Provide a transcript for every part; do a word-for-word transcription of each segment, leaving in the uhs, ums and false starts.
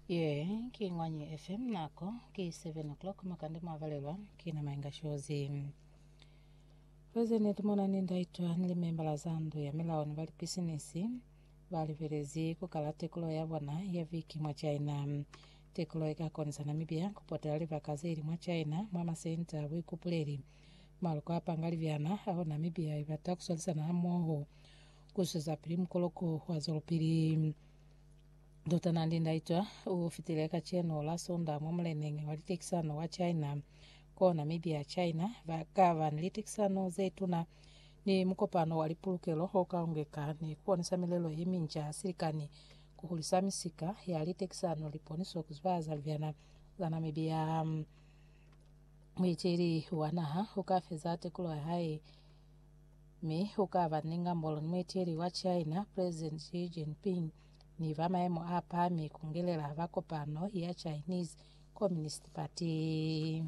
Ye kingwanyi F M nako ki seven o'clock makande mavalelwa kina mainga shozi President mona nindaitwa nilimembala zandu ya milaoni bali pisinisi bali verezi kukala tekulo yabona ya viki mwa China tekulo ikakonza Namibia kupotela liva kaziri mwa China mwa masenta wikupuleri maluko apangali vyana aho Namibia ibata kusolisa na moho kusuza pili mkoloko wazolopili Dota nandi ndaitwa ufitileka cheno la sonda mwamulenenge walitekisano wa China ko Namibia China vakava nilitekisano zetuna ni mkopano walipulukelo hokaongeka ni kuonesa milelo yiminja sirikani kuhulisa misika ya litekisano liponiso kuzibaza vyana za Namibia mwichiri wanaha hukafeza tekulo hai mi hukava ningambolo mwichiri wa China President Xi Jinping ni vama emo hapa mikungelela vakopano ya Chinese Communist Party.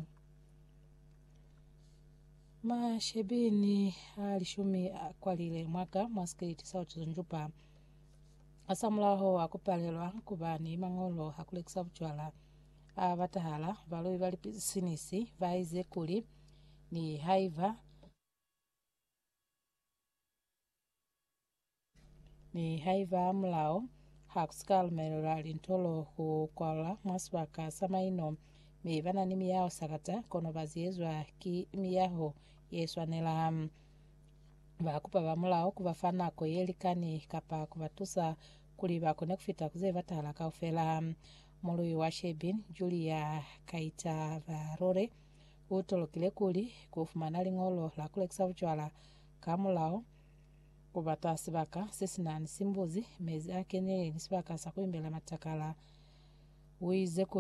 Mashebini alishumi kwa lile mwaka mwaskiriti sauti zonjupa asamulaho wakupalelwa kubani mangolo hakulekisa buchwala abatahala valoi vali sinisi vaize kuli ni haiva ni haiva mulao hakusikal melora lintolo kukwala mwaswaka samaino mivana ni miyao sakata kono vaziezwa ki miyaho yeswanela vakupa vamulao kuvafana ko yelikani kapa kuvatusa kuliva kone kufita kuze vatala kaufela mului wa Shebin Julia Kaita Varore utolokile kuli kufumana lingolo la kulekisa uchwala kamulao kubata sibaka sisi na nisimbuzi mezi akene nisibaka sakuimbela matakala uize